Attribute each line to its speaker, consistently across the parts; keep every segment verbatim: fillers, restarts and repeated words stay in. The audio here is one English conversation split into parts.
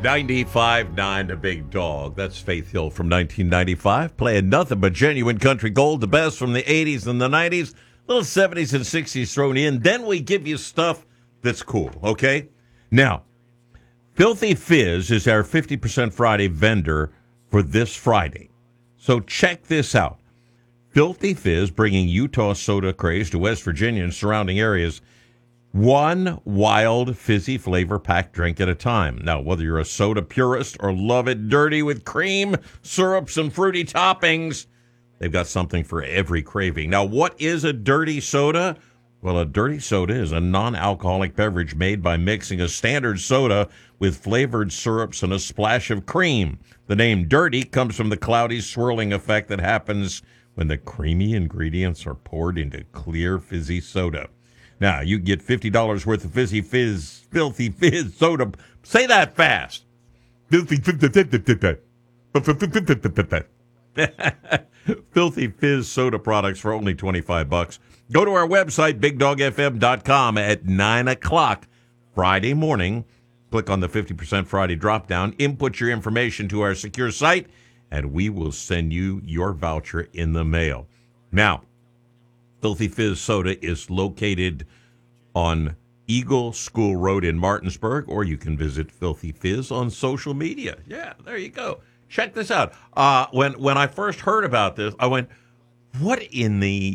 Speaker 1: ninety-five nine The Big Dog. That's Faith Hill from nineteen ninety-five, playing nothing but genuine country gold, the best from the eighties and the nineties, little seventies and sixties thrown in. Then we give you stuff that's cool, okay? Now, Filthy Fizz is our fifty percent Friday vendor for this Friday. So check this out. Filthy Fizz bringing Utah soda craze to West Virginia and surrounding areas. One wild, fizzy flavor-packed drink at a time. Now, whether you're a soda purist or love it dirty with cream, syrups, and fruity toppings, they've got something for every craving. Now, what is a dirty soda? Well, a dirty soda is a non-alcoholic beverage made by mixing a standard soda with flavored syrups and a splash of cream. The name dirty comes from the cloudy swirling effect that happens when the creamy ingredients are poured into clear, fizzy soda. Now, you get fifty dollars worth of Fizzy Fizz, Filthy Fizz soda. Say that fast. Filthy Filthy Fizz soda products for only twenty-five bucks. Go to our website, big dog f m dot com, at nine o'clock Friday morning. Click on the fifty percent Friday drop-down. Input your information to our secure site, and we will send you your voucher in the mail. Now, Filthy Fizz soda is located on Eagle School Road in Martinsburg, or you can visit Filthy Fizz on social media. Yeah, there you go. Check this out. Uh, when when I first heard about this, I went, what in the,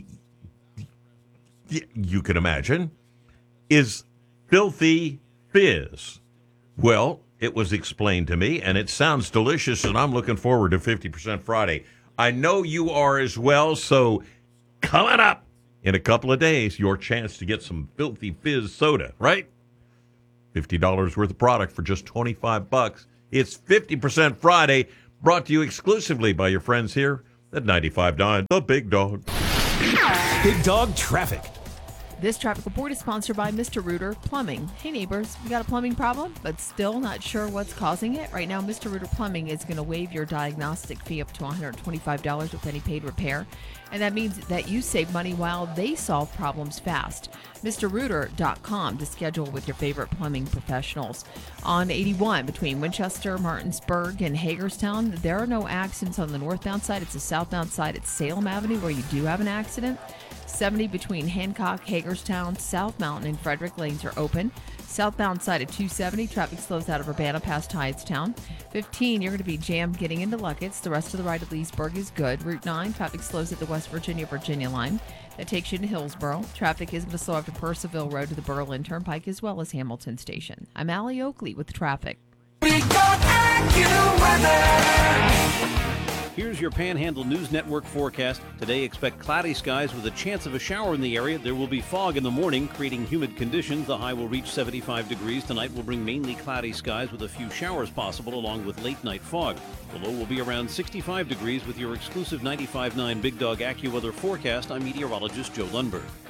Speaker 1: you can imagine, is Filthy Fizz? Well, it was explained to me, and it sounds delicious, and I'm looking forward to fifty percent Friday. I know you are as well, so coming up in a couple of days, your chance to get some Filthy Fizz soda, right? fifty dollars worth of product for just twenty-five bucks. It's fifty percent Friday, brought to you exclusively by your friends here at ninety-five point nine The Big Dog.
Speaker 2: Big Dog Traffic.
Speaker 3: This traffic report is sponsored by Mister Rooter Plumbing. Hey neighbors, you got a plumbing problem, but still not sure what's causing it? Right now, Mister Rooter Plumbing is going to waive your diagnostic fee up to one hundred twenty-five dollars with any paid repair. And that means that you save money while they solve problems fast. Mister Rooter dot com to schedule with your favorite plumbing professionals. On eighty-one between Winchester, Martinsburg, and Hagerstown, there are no accidents on the northbound side. It's the southbound side. It's Salem Avenue where you do have an accident. seventy between Hancock, Hagerstown, South Mountain, and Frederick lanes are open. Southbound side of two seventy, traffic slows out of Urbana past Hydestown. fifteen, you're going to be jammed getting into Luckett's. The rest of the ride at Leesburg is good. Route nine, traffic slows at the West Virginia-Virginia line. That takes you to Hillsboro. Traffic is going to slow after Purcellville Road to the Berlin Turnpike as well as Hamilton Station. I'm Allie Oakley with the traffic.
Speaker 4: Big Dog AccuWeather.
Speaker 5: Here's your Panhandle News Network forecast. Today, expect cloudy skies with a chance of a shower in the area. There will be fog in the morning, creating humid conditions. The high will reach seventy-five degrees. Tonight will bring mainly cloudy skies with a few showers possible, along with late-night fog. The low will be around sixty-five degrees with your exclusive ninety-five point nine Big Dog AccuWeather forecast. I'm meteorologist Joe Lundberg.